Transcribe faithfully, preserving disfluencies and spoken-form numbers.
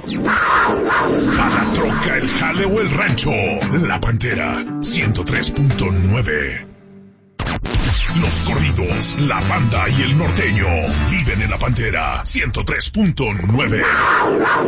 A la troca, el jale o el rancho. La Pantera, ciento tres punto nueve. Los corridos, la banda y el norteño viven en La Pantera, ciento tres punto nueve.